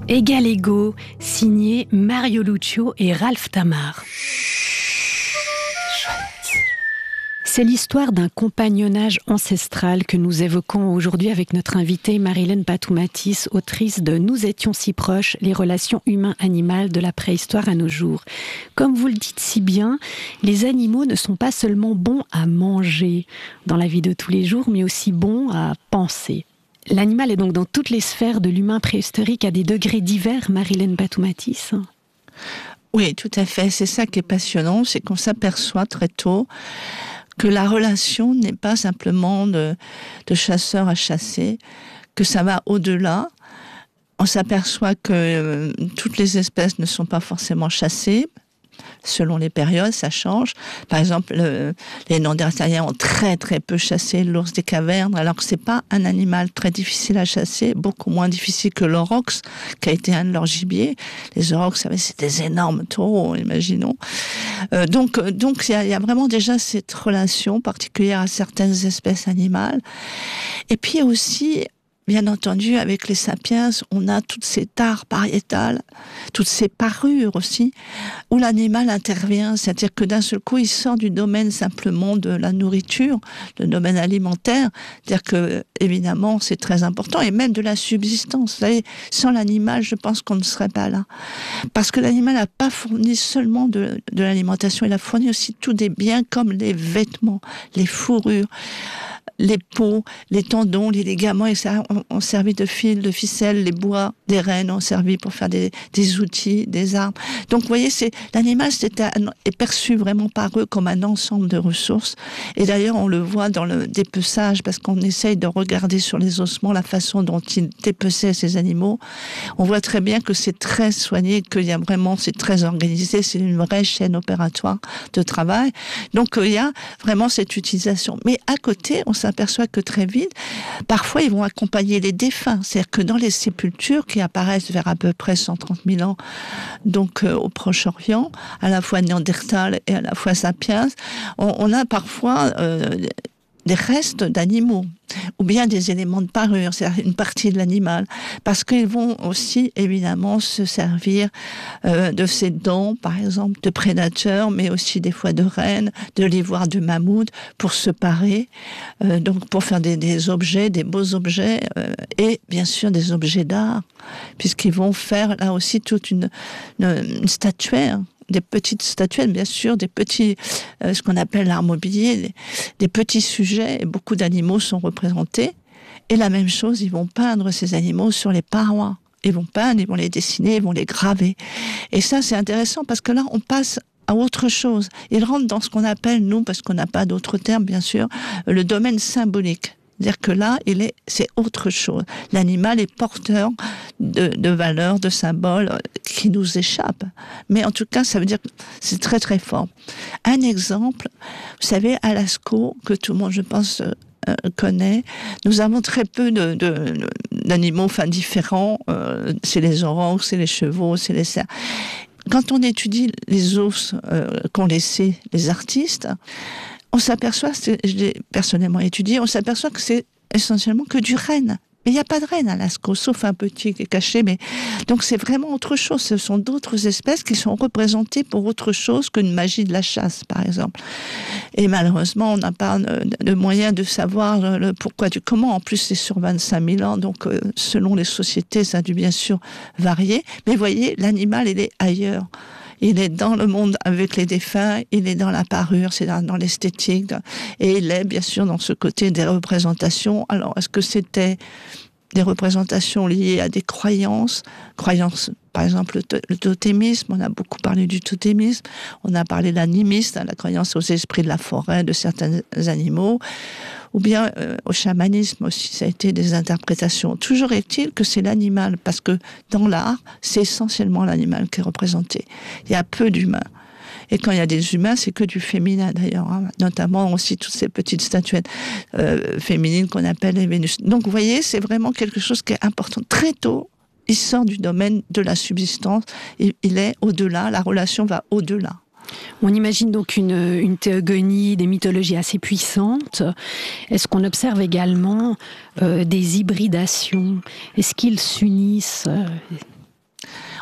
Égal égaux, signé Mario Luccio et Ralph Tamar. C'est l'histoire d'un compagnonnage ancestral que nous évoquons aujourd'hui avec notre invitée Marilène Patoumatis, autrice de « Nous étions si proches, les relations humain-animal de la préhistoire à nos jours ». Comme vous le dites si bien, les animaux ne sont pas seulement bons à manger dans la vie de tous les jours, mais aussi bons à penser. L'animal est donc dans toutes les sphères de l'humain préhistorique à des degrés divers, Marilène Patoumatis. Oui, tout à fait. C'est ça qui est passionnant, c'est qu'on s'aperçoit très tôt que la relation n'est pas simplement de chasseur à chasser, que ça va au-delà. On s'aperçoit que toutes les espèces ne sont pas forcément chassées. Selon les périodes, ça change. Par exemple, les Néandertaliens ont très très peu chassé l'ours des cavernes, alors que c'est pas un animal très difficile à chasser, beaucoup moins difficile que l'aurochs, qui a été un de leurs gibiers. Les aurochs, c'est des énormes taureaux, imaginons. Donc il y a vraiment déjà cette relation particulière à certaines espèces animales. Et puis aussi, bien entendu, avec les sapiens, on a toutes ces tares pariétales, toutes ces parures aussi, où l'animal intervient. C'est-à-dire que d'un seul coup, il sort du domaine simplement de la nourriture, le domaine alimentaire. C'est-à-dire que, évidemment, c'est très important, et même de la subsistance. Vous savez, sans l'animal, je pense qu'on ne serait pas là. Parce que l'animal n'a pas fourni seulement de l'alimentation, il a fourni aussi tous des biens comme les vêtements, les fourrures, les peaux, les tendons, les ligaments, etc. ont servi de fil, de ficelle, les bois des rennes ont servi pour faire des outils, des armes. Donc, vous voyez, l'animal est perçu vraiment par eux comme un ensemble de ressources. Et d'ailleurs, on le voit dans le dépeçage, parce qu'on essaye de regarder sur les ossements la façon dont ils dépeçaient ces animaux. On voit très bien que c'est très soigné, c'est très organisé, c'est une vraie chaîne opératoire de travail. Donc, il y a vraiment cette utilisation. Mais à côté, on s'aperçoit que très vite, parfois ils vont accompagner les défunts. C'est-à-dire que dans les sépultures qui apparaissent vers à peu près 130 000 ans, donc au Proche-Orient, à la fois Néandertal et à la fois Sapiens, on a parfois des restes d'animaux, ou bien des éléments de parure, c'est-à-dire une partie de l'animal, parce qu'ils vont aussi évidemment se servir de ses dents, par exemple, de prédateurs, mais aussi des fois de rennes, de l'ivoire de mammouth, pour se parer, donc pour faire des objets, des beaux objets, et bien sûr des objets d'art, puisqu'ils vont faire là aussi toute une statuaire. Des petites statuettes, bien sûr, des petits, ce qu'on appelle l'art mobilier, des petits sujets, et beaucoup d'animaux sont représentés. Et la même chose, ils vont peindre ces animaux sur les parois. Ils vont peindre, ils vont les dessiner, ils vont les graver. Et ça, c'est intéressant parce que là, on passe à autre chose. Ils rentrent dans ce qu'on appelle, nous, parce qu'on n'a pas d'autres termes, bien sûr, le domaine symbolique. C'est-à-dire que là, c'est autre chose. L'animal est porteur de valeurs, de symboles qui nous échappent. Mais en tout cas, ça veut dire que c'est très très fort. Un exemple, vous savez, à Lascaux, que tout le monde, je pense, connaît, nous avons très peu d'animaux différents. C'est les aurochs, c'est les chevaux, c'est les cerfs. Quand on étudie les os qu'ont laissés les artistes, on s'aperçoit, je l'ai personnellement étudié, on s'aperçoit que c'est essentiellement que du renne. Mais il n'y a pas de renne à Lascaux, sauf un petit qui est caché. Donc c'est vraiment autre chose. Ce sont d'autres espèces qui sont représentées pour autre chose qu'une magie de la chasse, par exemple. Et malheureusement, on n'a pas de moyen de savoir le pourquoi du comment. En plus, c'est sur 25 000 ans, donc selon les sociétés, ça a dû bien sûr varier. Mais vous voyez, l'animal, il est ailleurs. Il est dans le monde avec les défunts, il est dans la parure, c'est dans l'esthétique, et il est bien sûr dans ce côté des représentations. Alors, est-ce que c'était des représentations liées à des croyances, par exemple le totémisme, on a beaucoup parlé du totémisme, on a parlé de l'animisme, la croyance aux esprits de la forêt, de certains animaux, ou bien au chamanisme aussi, ça a été des interprétations. Toujours est-il que c'est l'animal, parce que dans l'art, c'est essentiellement l'animal qui est représenté. Il y a peu d'humains. Et quand il y a des humains, c'est que du féminin d'ailleurs, hein. Notamment aussi toutes ces petites statuettes féminines qu'on appelle les Vénus. Donc vous voyez, c'est vraiment quelque chose qui est important. Très tôt, il sort du domaine de la subsistance, il est au-delà, la relation va au-delà. On imagine donc une théogonie, des mythologies assez puissantes. Est-ce qu'on observe également des hybridations ? Est-ce qu'ils s'unissent ?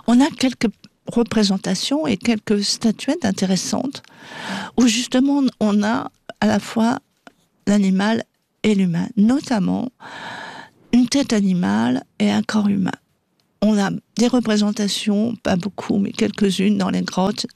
on a quelques représentations et quelques statuettes intéressantes où justement on a à la fois l'animal et l'humain, notamment une tête animale et un corps humain. On a des représentations, pas beaucoup, mais quelques-unes dans les grottes,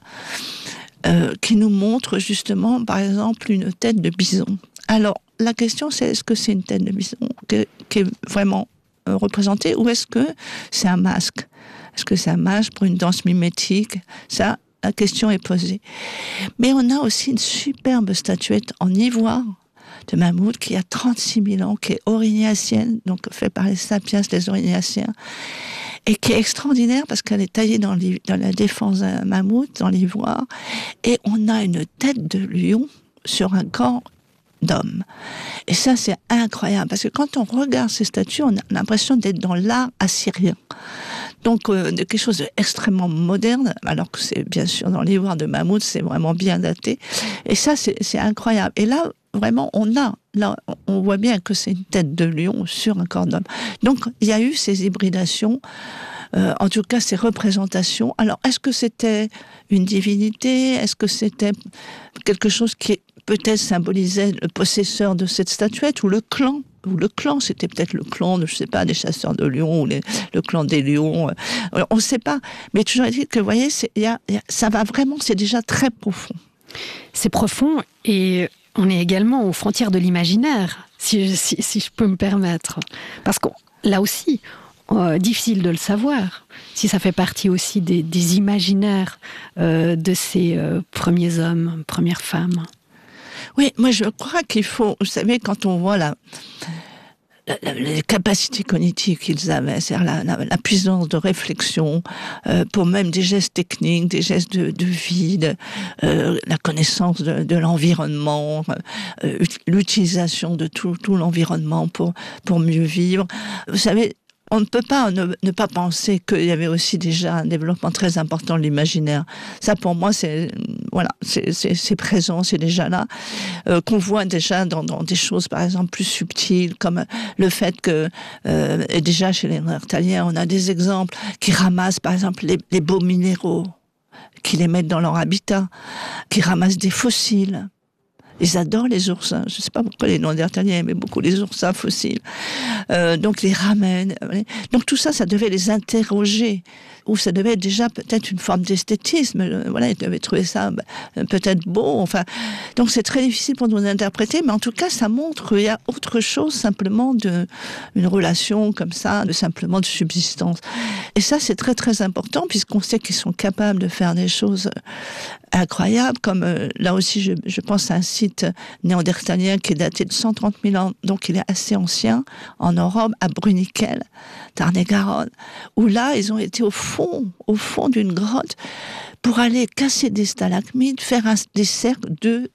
qui nous montrent justement, par exemple, une tête de bison. Alors, la question c'est, est-ce que c'est une tête de bison qui est vraiment représentée, ou est-ce que c'est un masque ? Est-ce que c'est un masque pour une danse mimétique ? Ça, la question est posée. Mais on a aussi une superbe statuette en ivoire de mammouth qui a 36 000 ans, qui est aurignacienne, donc fait par les sapiens, les aurignaciens, et qui est extraordinaire parce qu'elle est taillée dans la défense d'un mammouth, dans l'ivoire, et on a une tête de lion sur un corps d'homme. Et ça, c'est incroyable, parce que quand on regarde ces statues, on a l'impression d'être dans l'art assyrien. Donc, de quelque chose d'extrêmement moderne, alors que c'est bien sûr dans l'ivoire de mammouth, c'est vraiment bien daté. Et ça, c'est incroyable. Et là, vraiment, on voit bien que c'est une tête de lion sur un corps d'homme. Donc, il y a eu ces hybridations, en tout cas ces représentations. Alors, est-ce que c'était une divinité ? Est-ce que c'était quelque chose qui peut-être symbolisait le possesseur de cette statuette ou le clan ? Ou le clan, c'était peut-être le clan, je sais pas, des chasseurs de lions, ou le clan des lions, on ne sait pas. Mais toujours est-il que, vous voyez, ça va vraiment, c'est déjà très profond. C'est profond, et on est également aux frontières de l'imaginaire, si je peux me permettre. Parce que là aussi, difficile de le savoir, si ça fait partie aussi des imaginaires de ces premiers hommes, premières femmes. Oui, moi je crois qu'il faut, vous savez, quand on voit les capacités cognitives qu'ils avaient, c'est-à-dire la puissance de réflexion, pour même des gestes techniques, des gestes de vie, la connaissance de l'environnement, l'utilisation de tout l'environnement pour mieux vivre. Vous savez, on ne peut pas ne pas penser qu'il y avait aussi déjà un développement très important de l'imaginaire. Ça, pour moi, c'est présent, c'est déjà là, qu'on voit déjà dans des choses, par exemple, plus subtiles, comme le fait que, et déjà chez les Néandertaliens, on a des exemples qui ramassent, par exemple, les beaux minéraux, qui les mettent dans leur habitat, qui ramassent des fossiles. Ils adorent les oursins. Je ne sais pas pourquoi les Néandertaliens aimaient beaucoup les oursins fossiles. Donc, les ramènent. Donc, tout ça, ça devait les interroger. Ou ça devait être déjà peut-être une forme d'esthétisme. Voilà, ils devaient trouver ça peut-être beau. Enfin, donc, c'est très difficile pour nous d'interpréter. Mais en tout cas, ça montre qu'il y a autre chose simplement une relation comme ça, simplement de subsistance. Et ça, c'est très, très important puisqu'on sait qu'ils sont capables de faire des choses incroyables. Comme là aussi, je pense à un site néandertalien qui est daté de 130 000 ans. Donc, il est assez ancien, en Europe, à Bruniquel, Tarn-et-Garonne, où là, ils ont été au fond d'une grotte pour aller casser des stalagmites, faire des cercles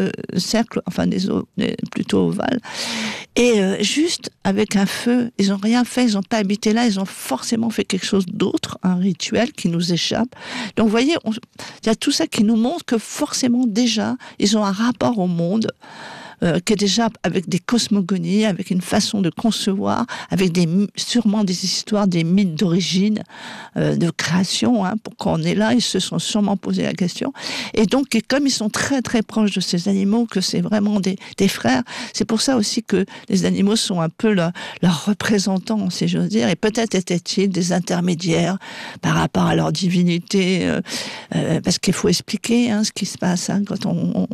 enfin plutôt ovales, et juste avec un feu, ils n'ont rien fait, ils n'ont pas habité là, ils ont forcément fait quelque chose d'autre, un rituel qui nous échappe. Donc vous voyez, il y a tout ça qui nous montre que forcément déjà, ils ont un rapport au monde qui est déjà avec des cosmogonies, avec une façon de concevoir, avec sûrement des histoires, des mythes d'origine, de création. Pourquoi on est là, ils se sont sûrement posé la question. Et donc, comme ils sont très très proches de ces animaux, que c'est vraiment des frères, c'est pour ça aussi que les animaux sont un peu leurs représentants, si j'ose dire. Et peut-être étaient-ils des intermédiaires par rapport à leur divinité, parce qu'il faut expliquer ce qui se passe quand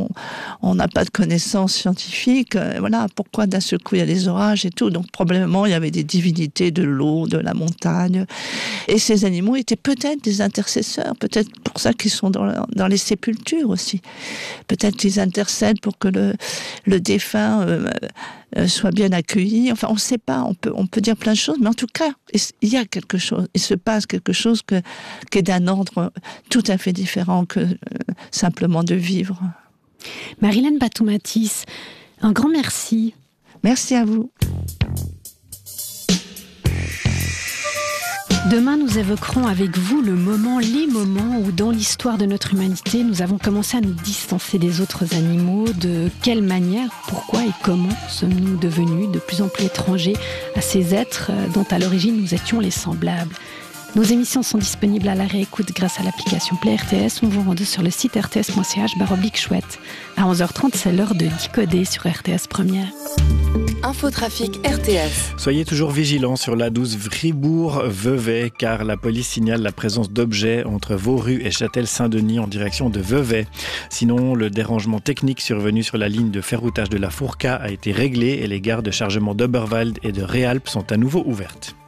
on n'a pas de connaissances scientifiques. Voilà, pourquoi d'un seul coup il y a des orages et tout. Donc probablement il y avait des divinités de l'eau, de la montagne. Et ces animaux étaient peut-être des intercesseurs, peut-être pour ça qu'ils sont dans les sépultures aussi. Peut-être qu'ils intercèdent pour que le défunt soit bien accueilli. Enfin, on ne sait pas, on peut dire plein de choses, mais en tout cas, il y a quelque chose, il se passe quelque chose qui est d'un ordre tout à fait différent que simplement de vivre. Marilène Batoum-Mathis, un grand merci. Merci à vous. Demain, nous évoquerons avec vous les moments où dans l'histoire de notre humanité, nous avons commencé à nous distancer des autres animaux. De quelle manière, pourquoi et comment sommes-nous devenus de plus en plus étrangers à ces êtres dont à l'origine nous étions les semblables ? Nos émissions sont disponibles à la réécoute grâce à l'application Play RTS. On vous rend sur le site rts.ch/chouette. À 11h30, c'est l'heure de Décoder sur RTS Première. Infotrafic RTS. Soyez toujours vigilants sur l'A12 Fribourg-Vevey car la police signale la présence d'objets entre Vauru et Châtel-Saint-Denis en direction de Vevey. Sinon, le dérangement technique survenu sur la ligne de ferroutage de la Fourca a été réglé et les gares de chargement d'Oberwald et de Réalp sont à nouveau ouvertes.